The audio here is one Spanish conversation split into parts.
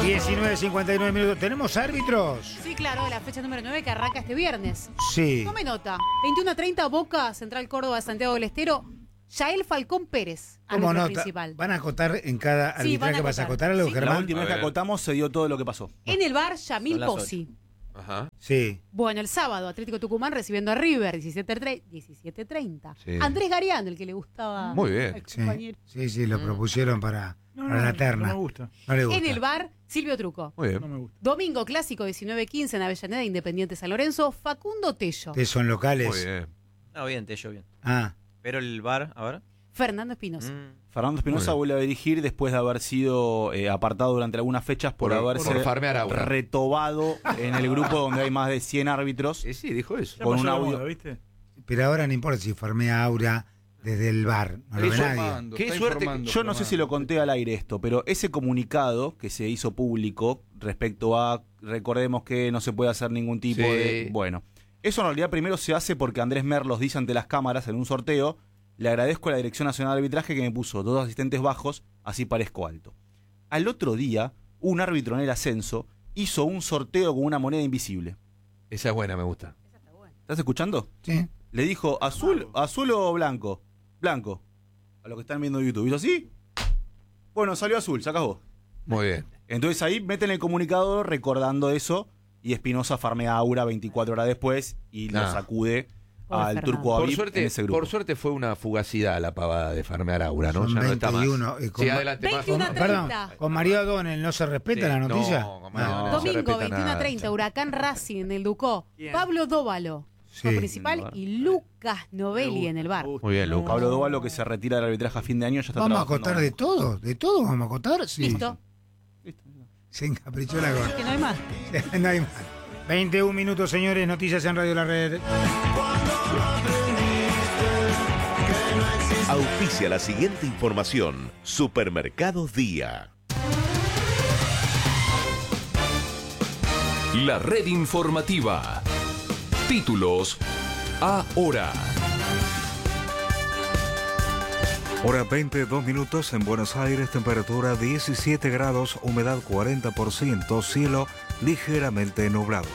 19:59 minutos. ¿Tenemos árbitros? Sí, claro, la fecha número 9 que arranca este viernes. Sí. Tome nota. 21:30, Boca, Central Córdoba, Santiago del Estero. Yael Falcón Pérez, ¿Cómo árbitro nota? principal. ¿Van a acotar en cada arbitraje que vas a acotar algo, Sí. Germán? La última vez que acotamos se dio todo lo que pasó. En el bar, Yamil Son las Pozzi. Ajá. Sí. Bueno, el sábado, Atlético Tucumán recibiendo a River, 17:30. Sí. Andrés Gariano, el que le gustaba Muy bien. al Sí, compañero. sí, lo propusieron para la terna. No me gusta. No le gusta. En el bar, Silvio Truco. Muy bien. No me gusta. Domingo clásico, 19:15 en Avellaneda, Independiente San Lorenzo, Facundo Tello. Ustedes son locales. Muy bien. No, bien, Tello, bien. Ah, Pero el bar, a ver. Fernando Espinosa. Fernando Espinosa Muy vuelve a dirigir después de haber sido apartado durante algunas fechas por haberse por farmear agua. retobado en el grupo donde hay más de 100 árbitros. Sí, dijo eso. Ya Con pasó un de audio. moda, ¿viste? pero ahora no importa si farmea Aura desde el bar. No lo ve nadie. Qué suerte. Yo no sé si lo conté al aire esto, pero ese comunicado que se hizo público respecto a, recordemos que no se puede hacer ningún tipo Sí. de... Bueno, eso en realidad primero se hace porque Andrés Merlos dice ante las cámaras en un sorteo: le agradezco a la Dirección Nacional de Arbitraje que me puso 2 asistentes bajos, así parezco alto. Al otro día, un árbitro en el ascenso hizo un sorteo con una moneda invisible. Esa es buena, me gusta. ¿Estás escuchando? Sí. Le dijo, azul o blanco. Blanco. A lo que están viendo en YouTube. ¿Hizo así? Bueno, salió azul, se acabó. Muy bien. Entonces ahí meten el comunicado recordando eso, y Espinosa farmea a Aura 24 horas después y lo Ah. sacude Pobre al Fernando. Turco Aviv en ese grupo. Por suerte fue una fugacidad la pavada de farmear Aura, ¿no? Son Ya no está más. 21, y con- Sí, adelante, más. 21 Perdón, 30. con Mario O'Donnell no se respeta Sí. la noticia. No, con Mario O'Donnell. Ah. No se Domingo, respeta 21:30, nada. Huracán Racing en el Ducó. Bien. Pablo Dóvalo, Sí. principal, y Lucas Novelli en el bar. Muy bien, Lucas. Pablo Dóvalo, que se retira del arbitraje a fin de año, ya está Vamos a trabajando. acotar de todo vamos a acotar. Sí. Listo, Se encaprichó la cosa. que no hay más. No hay más. 21 minutos, señores, noticias en Radio La Red. Auspicia la siguiente información. Supermercados Día. La red informativa. Títulos ahora. Hora 22 minutos en Buenos Aires, temperatura 17 grados, humedad 40%, cielo ligeramente nublado.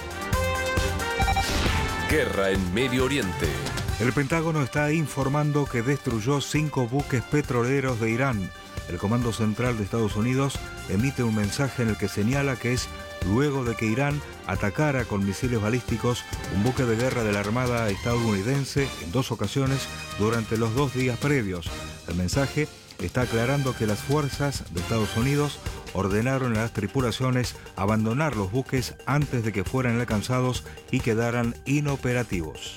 Guerra en Medio Oriente. El Pentágono está informando que destruyó 5 buques petroleros de Irán. El Comando Central de Estados Unidos emite un mensaje en el que señala que es luego de que Irán atacara con misiles balísticos un buque de guerra de la Armada estadounidense en 2 ocasiones durante los 2 días previos. El mensaje está aclarando que las fuerzas de Estados Unidos ordenaron a las tripulaciones abandonar los buques antes de que fueran alcanzados y quedaran inoperativos.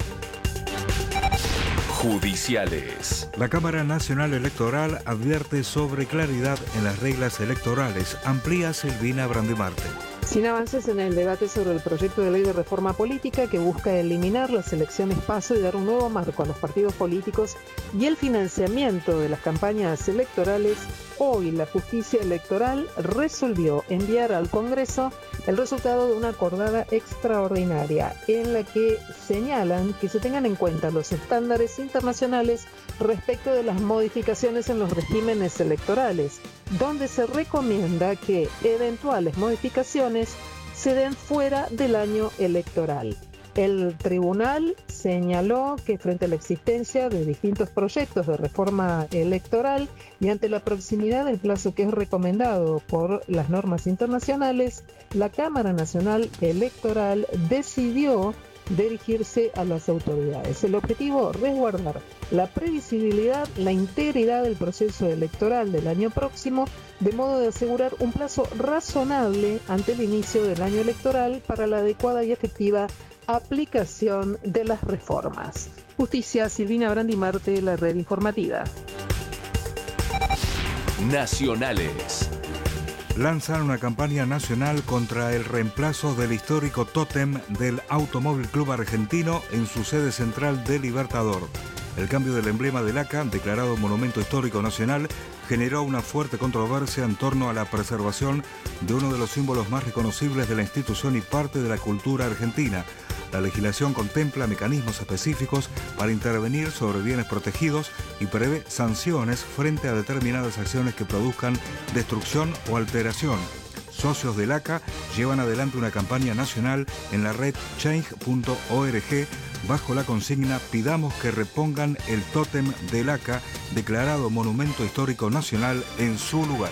Judiciales. La Cámara Nacional Electoral advierte sobre claridad en las reglas electorales. Amplía Silvina Brandimarte. Sin avances en el debate sobre el proyecto de ley de reforma política que busca eliminar las elecciones paso y dar un nuevo marco a los partidos políticos y el financiamiento de las campañas electorales, hoy la justicia electoral resolvió enviar al Congreso el resultado de una acordada extraordinaria en la que señalan que se tengan en cuenta los estándares internacionales respecto de las modificaciones en los regímenes electorales, donde se recomienda que eventuales modificaciones se den fuera del año electoral. El tribunal señaló que frente a la existencia de distintos proyectos de reforma electoral y ante la proximidad del plazo que es recomendado por las normas internacionales, la Cámara Nacional Electoral decidió dirigirse a las autoridades. El objetivo, resguardar la previsibilidad, la integridad del proceso electoral del año próximo, de modo de asegurar un plazo razonable ante el inicio del año electoral para la adecuada y efectiva aplicación de las reformas. Justicia, Silvina Brandimarte, la red informativa. Nacionales. Lanzan una campaña nacional contra el reemplazo del histórico tótem del Automóvil Club Argentino en su sede central de Libertador. El cambio del emblema del ACA, declarado Monumento Histórico Nacional, generó una fuerte controversia en torno a la preservación de uno de los símbolos más reconocibles de la institución y parte de la cultura argentina. La legislación contempla mecanismos específicos para intervenir sobre bienes protegidos y prevé sanciones frente a determinadas acciones que produzcan destrucción o alteración. socios del ACA llevan adelante una campaña nacional en la red change.org bajo la consigna "Pidamos que repongan el tótem del ACA, declarado Monumento Histórico Nacional, en su lugar".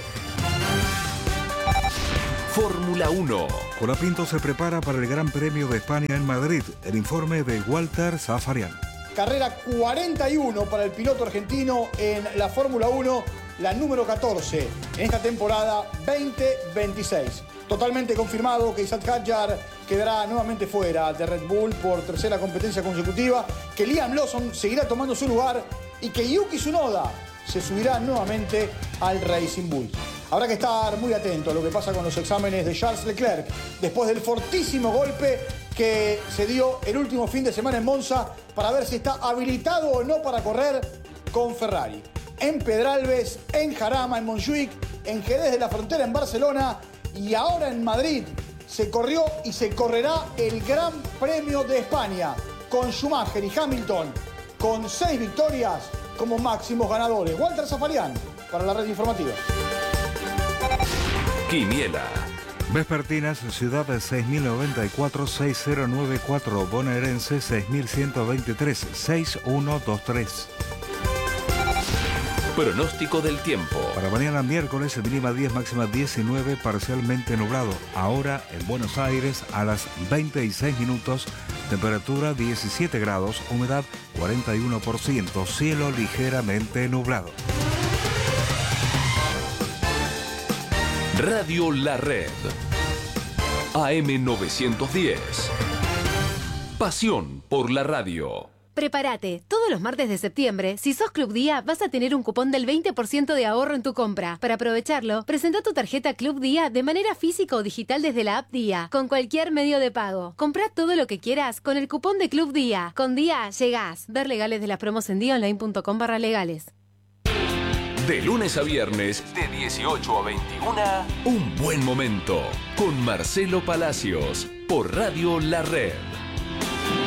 Fórmula 1. Colapinto se prepara para el Gran Premio de España en Madrid. El informe de Walter Zafarian. Carrera 41 para el piloto argentino en la Fórmula 1, la número 14 en esta temporada 2026. Totalmente confirmado que Isaac Hadjar quedará nuevamente fuera de Red Bull por tercera competencia consecutiva, que Liam Lawson seguirá tomando su lugar y que Yuki Tsunoda se subirá nuevamente al Racing Bull. Habrá que estar muy atento a lo que pasa con los exámenes de Charles Leclerc después del fortísimo golpe que se dio el último fin de semana en Monza para ver si está habilitado o no para correr con Ferrari. En Pedralbes, en Jarama, en Montjuic, en Jerez de la Frontera, en Barcelona y ahora en Madrid se corrió y se correrá el Gran Premio de España con Schumacher y Hamilton con 6 victorias como máximos ganadores. Walter Zafarian para la red informativa. Quiniela. Vespertinas, Ciudad de 6094, 6094, Bonaerense 6123, 6123. Pronóstico del tiempo. Para mañana miércoles, mínima 10, máxima 19, parcialmente nublado. Ahora en Buenos Aires a las 26 minutos, temperatura 17 grados, humedad 41%, cielo ligeramente nublado. Radio La Red. AM 910. Pasión por la radio. Prepárate, todos los martes de septiembre, si sos Club Día, vas a tener un cupón del 20% de ahorro en tu compra. Para aprovecharlo, presenta tu tarjeta Club Día de manera física o digital desde la app Día, con cualquier medio de pago. Comprá todo lo que quieras con el cupón de Club Día. Con Día llegás. Ver legales de las promos en diaonline.com/legales. De lunes a viernes, de 18 a 21, Un Buen Momento, con Marcelo Palacios, por Radio La Red.